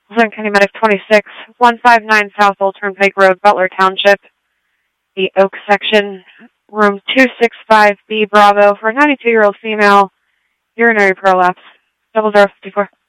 Flint County Medic 26, 159 South Old Turnpike Road, Butler Township, the Oak Section, room 265B Bravo, for a 92-year-old female, urinary prolapse, 0054.